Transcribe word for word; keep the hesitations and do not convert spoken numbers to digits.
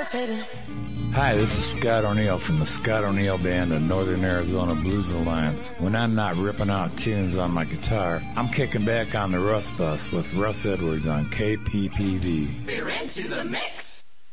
rotating. Hi, this is Scott O'Neill from the Scott O'Neill Band of Northern Arizona Blues Alliance. When I'm not ripping out tunes on my guitar, I'm kicking back on the Russ Bus with Russ Edwards on K P P V. You're into the mix.